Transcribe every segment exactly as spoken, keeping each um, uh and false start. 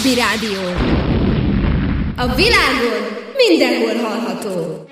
Hobby Rádió. A világon mindenhol hallható.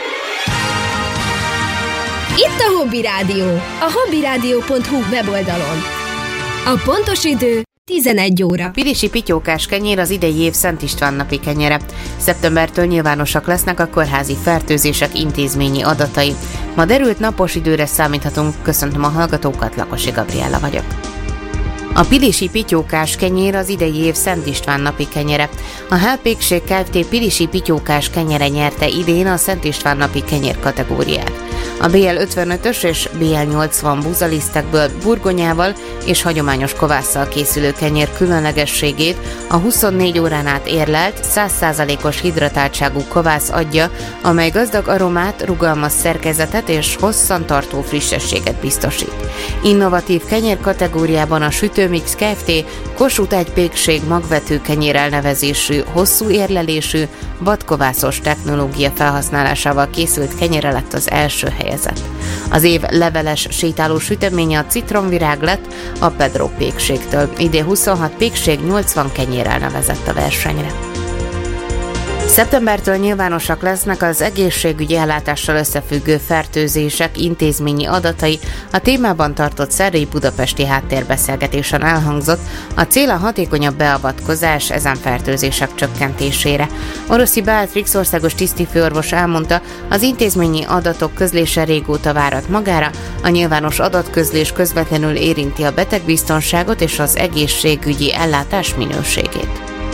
Itt a Hobby Rádió, a hobbyradio pont hu weboldalon. A pontos idő tizenegy óra. A pilisi pityókás kenyér az idei év Szent István napi kenyere. Szeptembertől nyilvánosak lesznek a kórházi fertőzések intézményi adatai. Ma derült napos időre számíthatunk. Köszöntöm a hallgatókat, Lakosi Gabriella vagyok. A pilisi pityókás kenyér az idei év Szent István napi kenyere. A Helpékség Kft. Pilisi pityókás kenyere nyerte idén a Szent István napi kenyér kategóriát. A bé el ötvenötös és bé el nyolcvan búzalisztekből burgonyával és hagyományos kovásszal készülő kenyér különlegességét a huszonnégy órán át érlelt, száz százalékos hidratáltságú kovász adja, amely gazdag aromát, rugalmas szerkezetet és hosszantartó frissességet biztosít. Innovatív kenyér kategóriában a Sütőmix Kft. Kossuth egy pékség magvető kenyér elnevezésű, hosszú érlelésű, vadkovászos technológia felhasználásával készült kenyére lett az első helyezett. Az év leveles sétáló süteménye a Citromvirág lett a Pedro pékségtől. Idén huszonhat pékség, nyolcvan kenyér elnevezett a versenyre. Szeptembertől nyilvánosak lesznek az egészségügyi ellátással összefüggő fertőzések intézményi adatai. A témában tartott szerdai budapesti háttérbeszélgetésen elhangzott, a cél a hatékonyabb beavatkozás ezen fertőzések csökkentésére. Oroszi Beatrix országos tisztifőorvos elmondta, az intézményi adatok közlése régóta várat magára, a nyilvános adatközlés közvetlenül érinti a betegbiztonságot és az egészségügyi ellátás minőségét.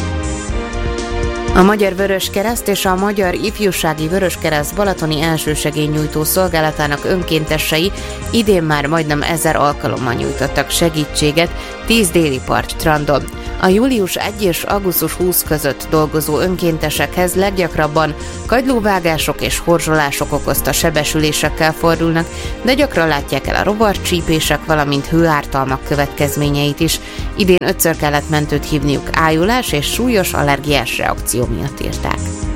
A Magyar Vöröskereszt és a Magyar Ifjúsági Vöröskereszt balatoni elsősegélynyújtó szolgálatának önkéntesei idén már majdnem ezer alkalommal nyújtottak segítséget tíz déli part strandon. A július elseje és augusztus huszadika között dolgozó önkéntesekhez leggyakrabban kagylóvágások és horzsolások okozta sebesülésekkel fordulnak, de gyakran látják el a rovarcsípések, valamint hőártalmak következményeit is. Idén ötször kellett mentőt hívniuk ájulás és súlyos allergiás reakció miatt írták.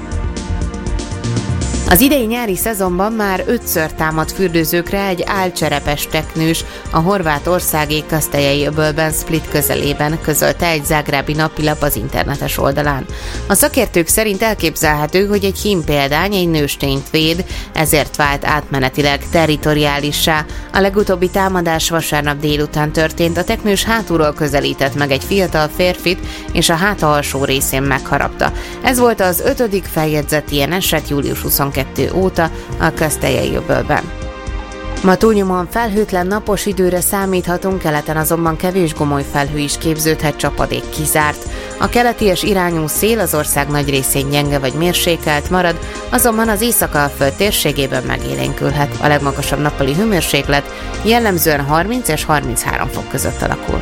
Az idei nyári szezonban már ötször támadt fürdőzőkre egy álcserepes teknős a horvátországi Kaszteljei öbölben, Split közelében, közölte egy zágrábi napilap az internetes oldalán. A szakértők szerint elképzelhető, hogy egy hímpéldány egy nőstényt véd, ezért vált átmenetileg territoriálissá. A legutóbbi támadás vasárnap délután történt, a teknős hátulról közelített meg egy fiatal férfit, és a háta alsó részén megharapta. Ez volt az ötödik feljegyzett ilyen eset július huszonkettedike óta a Kaszteljei öbölben. Ma túlnyomóan felhőtlen napos időre számíthatunk, keleten azonban kevés gomoly felhő is képződhet, csapadék kizárt. A keleties irányú szél az ország nagy részén gyenge vagy mérsékelt marad, azonban az Észak-Alföld térségében megélénkülhet. A legmagasabb nappali hőmérséklet jellemzően harminc és harminchárom fok között alakul.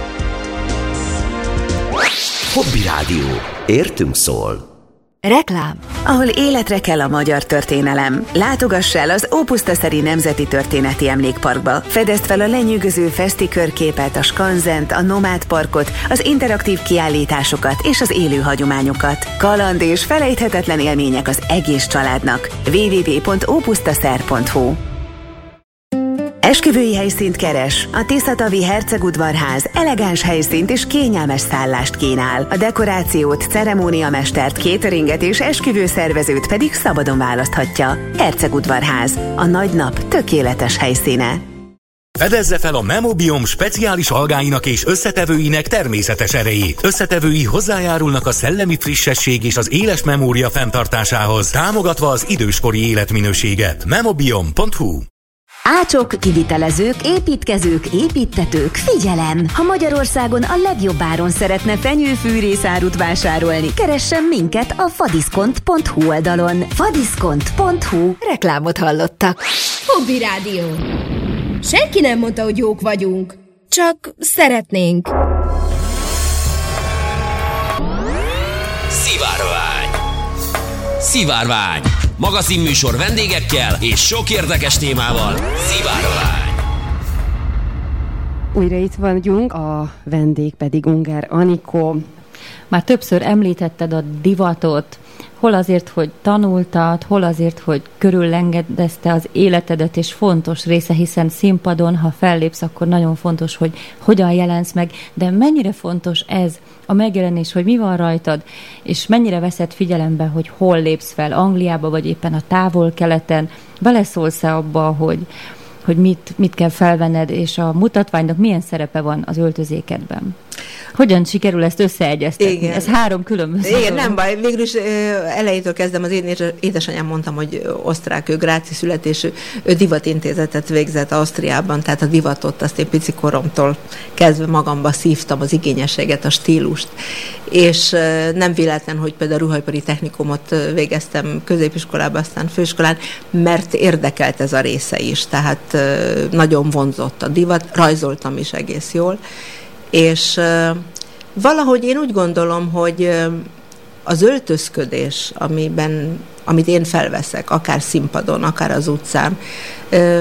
Hobby Rádió. Értünk szól. Reklám. Ahol életre kell a magyar történelem. Látogass el az Ópusztaszeri Nemzeti Történeti Emlékparkba. Fedezd fel a lenyűgöző feszti körképet, a skanzent, a nomád parkot, az interaktív kiállításokat és az élő hagyományokat. Kaland és felejthetetlen élmények az egész családnak. double-u double-u double-u pont ópusztaszer pont hu. Esküvői helyszínt keres? A Tiszatavi Hercegudvarház elegáns helyszínt és kényelmes szállást kínál. A dekorációt, ceremóniamestert, cateringet és esküvőszervezőt pedig szabadon választhatja. Hercegudvarház, a nagy nap tökéletes helyszíne. Fedezze fel a Memobiom speciális algáinak és összetevőinek természetes erejét. Összetevői hozzájárulnak a szellemi frissesség és az éles memória fenntartásához, támogatva az időskori életminőséget. memobiom pont hu. Ácsok, kivitelezők, építkezők, építtetők, figyelem! Ha Magyarországon a legjobb áron szeretne fenyőfűrészárut vásárolni, keressen minket a fadiszkont pont hu oldalon. fadiszkont pont hu. Reklámot hallottak. Hobby Rádió. Senki nem mondta, hogy jók vagyunk. Csak szeretnénk. Szivárvány. Szivárvány. Magazinműsor vendégekkel és sok érdekes témával. Szivárvány. Újra itt vagyunk, a vendég pedig Ungár Anikó. Már többször említetted a divatot, hol azért, hogy tanultad, hol azért, hogy körüllengedezte az életedet, és fontos része, hiszen színpadon, ha fellépsz, akkor nagyon fontos, hogy hogyan jelensz meg, de mennyire fontos ez a megjelenés, hogy mi van rajtad, és mennyire veszed figyelembe, hogy hol lépsz fel, Angliába, vagy éppen a távol-keleten, beleszólsz-e abba, hogy, hogy mit, mit kell felvenned, és a mutatványnak milyen szerepe van az öltözékedben? Hogyan sikerül ezt összeegyeztetni? Igen. Ez három különböző. Igen, nem baj. Végül is elejétől kezdem, az én édesanyám mondtam, hogy osztrák, ő gráci születésű, ő divatintézetet végzett Ausztriában, tehát a divatot azt én pici koromtól kezdve magamba szívtam, az igényességet, a stílust. És nem véletlen, hogy például a ruhaipari technikumot végeztem középiskolában, aztán főiskolán, mert érdekelt ez a része is, tehát nagyon vonzott a divat, rajzoltam is egész jól, és uh, valahogy én úgy gondolom, hogy uh, az öltözködés, amiben, amit én felveszek, akár színpadon, akár az utcán, uh,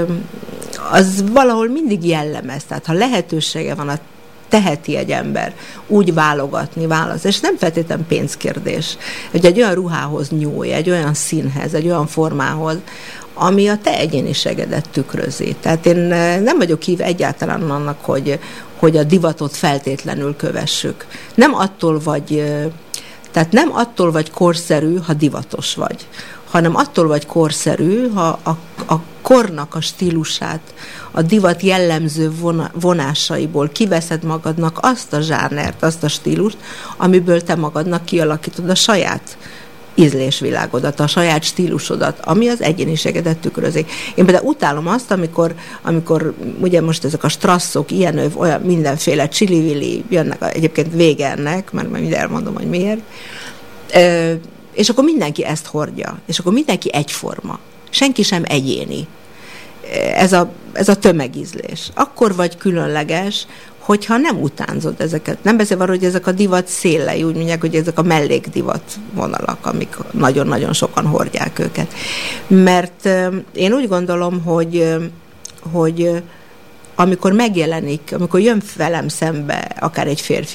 az valahol mindig jellemez. Tehát ha lehetősége van, a teheti egy ember úgy válogatni, választ, és nem feltétlenül pénzkérdés, hogy egy olyan ruhához nyúlj, egy olyan színhez, egy olyan formához, ami a te egyéniségedet tükrözi. Tehát én nem vagyok hív egyáltalán annak, hogy, hogy a divatot feltétlenül kövessük. Nem attól vagy, tehát nem attól vagy korszerű, ha divatos vagy, hanem attól vagy korszerű, ha a, a kornak a stílusát, a divat jellemző vonásaiból kiveszed magadnak azt a zsánert, azt a stílust, amiből te magadnak kialakítod a saját ízlésvilágodat, a saját stílusodat, ami az egyéniségedet tükrözi. Én például utálom azt, amikor, amikor ugye most ezek a strasszok, ilyen, olyan mindenféle csili-vili jönnek, egyébként vége ennek, mert majd mind elmondom, hogy miért, Ö, és akkor mindenki ezt hordja, és akkor mindenki egyforma. Senki sem egyéni. Ez a, ez a tömegízlés. Akkor vagy különleges, hogyha nem utánzod ezeket. Nem beszélve arról, hogy ezek a divat szélei, úgy mondják, hogy ezek a mellékdivat vonalak, amik nagyon-nagyon sokan hordják őket. Mert euh, én úgy gondolom, hogy, euh, hogy euh, amikor megjelenik, amikor jön velem szembe akár egy férfi,